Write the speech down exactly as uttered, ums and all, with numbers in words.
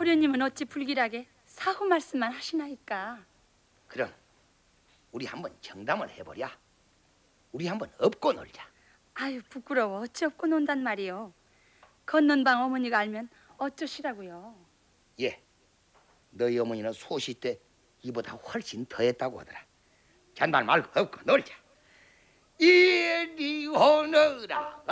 도련님은 어찌 불길하게 사후 말씀만 하시나이까. 그럼 우리 한번 정담을 해보랴. 우리 한번 업고 놀자. 아유 부끄러워. 어찌 없고 논단 말이요. 걷는 방 어머니가 알면 어쩌시라고요. 예, 너희 어머니는 소시 때 이보다 훨씬 더했다고 하더라. 잔말 말고 업고 놀자. 이리 오너라.